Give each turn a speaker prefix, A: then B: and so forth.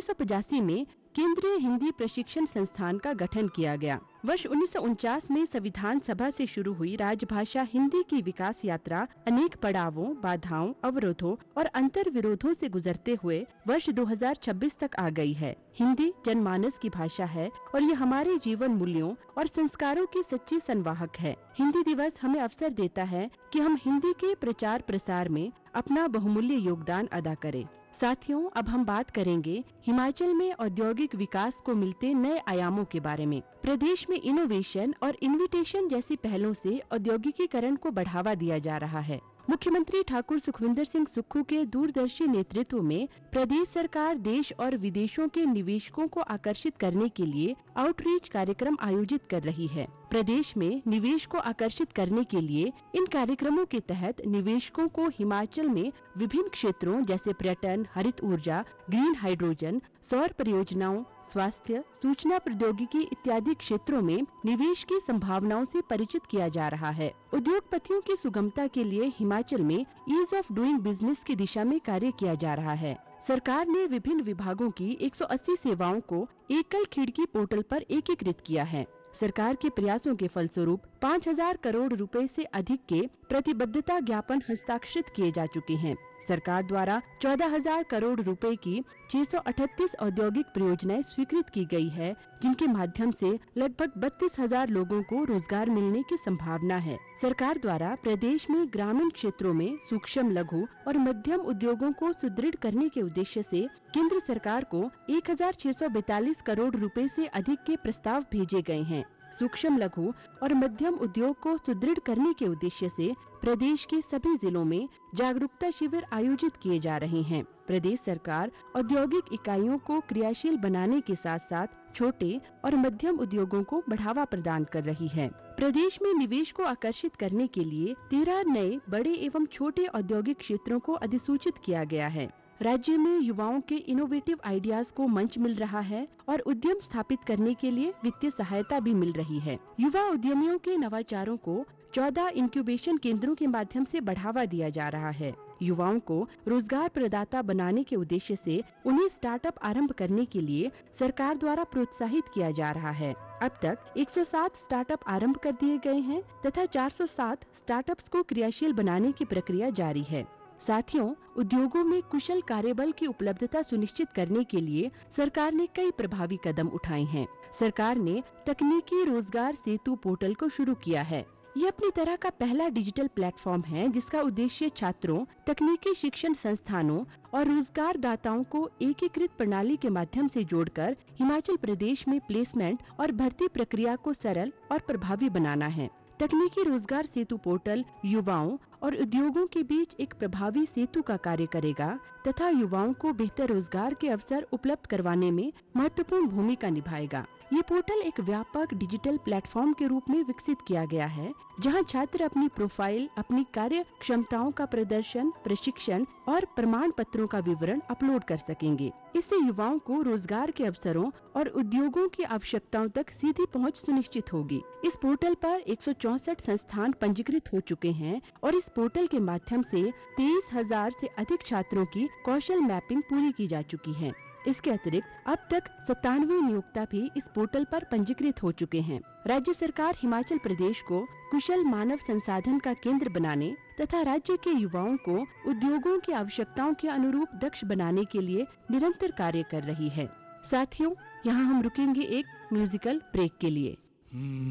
A: 1985 में केंद्रीय हिंदी प्रशिक्षण संस्थान का गठन किया गया। वर्ष 1949 में संविधान सभा से शुरू हुई राजभाषा हिंदी की विकास यात्रा अनेक पड़ावों, बाधाओं, अवरोधों और अंतर विरोधों से गुजरते हुए वर्ष 2026 तक आ गई है। हिंदी जनमानस की भाषा है और ये हमारे जीवन मूल्यों और संस्कारों की सच्ची संवाहक है। हिंदी दिवस हमें अवसर देता है कि हम हिंदी के प्रचार प्रसार में अपना बहुमूल्य योगदान अदा करें। साथियों, अब हम बात करेंगे हिमाचल में औद्योगिक विकास को मिलते नए आयामों के बारे में। प्रदेश में इनोवेशन और इन्विटेशन जैसी पहलों से औद्योगिकीकरण को बढ़ावा दिया जा रहा है। मुख्यमंत्री ठाकुर सुखविंदर सिंह सुक्खू के दूरदर्शी नेतृत्व में प्रदेश सरकार देश और विदेशों के निवेशकों को आकर्षित करने के लिए आउटरीच कार्यक्रम आयोजित कर रही है। प्रदेश में निवेश को आकर्षित करने के लिए इन कार्यक्रमों के तहत निवेशकों को हिमाचल में विभिन्न क्षेत्रों जैसे पर्यटन, हरित ऊर्जा, ग्रीन हाइड्रोजन, सौर परियोजनाओं, स्वास्थ्य, सूचना प्रौद्योगिकी इत्यादि क्षेत्रों में निवेश की संभावनाओं से परिचित किया जा रहा है। उद्योगपतियों की सुगमता के लिए हिमाचल में ईज ऑफ डूइंग बिजनेस की दिशा में कार्य किया जा रहा है। सरकार ने विभिन्न विभागों की 180 सेवाओं को एकल खिड़की पोर्टल पर एकीकृत किया है। सरकार के प्रयासों के फलस्वरूप 5,000 करोड़ रुपए से अधिक के प्रतिबद्धता ज्ञापन हस्ताक्षरित किए जा चुके हैं। सरकार द्वारा 14,000 करोड़ रुपए की 638 औद्योगिक परियोजनाएं स्वीकृत की गई है, जिनके माध्यम से लगभग 32,000 लोगों को रोजगार मिलने की संभावना है। सरकार द्वारा प्रदेश में ग्रामीण क्षेत्रों में सूक्ष्म, लघु और मध्यम उद्योगों को सुदृढ़ करने के उद्देश्य से केंद्र सरकार को 1,642 करोड़ रुपए से अधिक के प्रस्ताव भेजे गए हैं। सूक्ष्म, लघु और मध्यम उद्योग को सुदृढ़ करने के उद्देश्य से प्रदेश के सभी जिलों में जागरूकता शिविर आयोजित किए जा रहे हैं। प्रदेश सरकार औद्योगिक इकाइयों को क्रियाशील बनाने के साथ साथ छोटे और मध्यम उद्योगों को बढ़ावा प्रदान कर रही है। प्रदेश में निवेश को आकर्षित करने के लिए 13 नए बड़े एवं छोटे औद्योगिक क्षेत्रों को अधिसूचित किया गया है। राज्य में युवाओं के इनोवेटिव आइडियाज को मंच मिल रहा है और उद्यम स्थापित करने के लिए वित्तीय सहायता भी मिल रही है। युवा उद्यमियों के नवाचारों को 14 इंक्यूबेशन केंद्रों के माध्यम से बढ़ावा दिया जा रहा है। युवाओं को रोजगार प्रदाता बनाने के उद्देश्य से उन्हें स्टार्टअप आरंभ करने के लिए सरकार द्वारा प्रोत्साहित किया जा रहा है। अब तक 107 स्टार्टअप आरंभ कर दिए गए हैं तथा 407 स्टार्टअप्स को क्रियाशील बनाने की प्रक्रिया जारी है। साथियों, उद्योगों में कुशल कार्यबल की उपलब्धता सुनिश्चित करने के लिए सरकार ने कई प्रभावी कदम उठाए हैं। सरकार ने तकनीकी रोजगार सेतु पोर्टल को शुरू किया है। ये अपनी तरह का पहला डिजिटल प्लेटफॉर्म है जिसका उद्देश्य छात्रों, तकनीकी शिक्षण संस्थानों और रोजगार दाताओं को एकीकृत प्रणाली के माध्यम से जोड़कर हिमाचल प्रदेश में प्लेसमेंट और भर्ती प्रक्रिया को सरल और प्रभावी बनाना है। तकनीकी रोजगार सेतु पोर्टल युवाओं और उद्योगों के बीच एक प्रभावी सेतु का कार्य करेगा तथा युवाओं को बेहतर रोजगार के अवसर उपलब्ध करवाने में महत्वपूर्ण भूमिका निभाएगा। ये पोर्टल एक व्यापक डिजिटल प्लेटफॉर्म के रूप में विकसित किया गया है, जहां छात्र अपनी प्रोफाइल, अपनी कार्य क्षमताओं का प्रदर्शन, प्रशिक्षण और प्रमाण पत्रों का विवरण अपलोड कर सकेंगे। इससे युवाओं को रोजगार के अवसरों और उद्योगों की आवश्यकताओं तक सीधी पहुंच सुनिश्चित होगी। इस पोर्टल पर 164 संस्थान पंजीकृत हो चुके हैं और इस पोर्टल के माध्यम से 23,000 से अधिक छात्रों की कौशल मैपिंग पूरी की जा चुकी है। इसके अतिरिक्त अब तक 97 नियोक्ता भी इस पोर्टल पर पंजीकृत हो चुके हैं। राज्य सरकार हिमाचल प्रदेश को कुशल मानव संसाधन का केंद्र बनाने तथा राज्य के युवाओं को उद्योगों की आवश्यकताओं के अनुरूप दक्ष बनाने के लिए निरंतर कार्य कर रही है। साथियों, यहाँ हम रुकेंगे एक म्यूजिकल ब्रेक के लिए।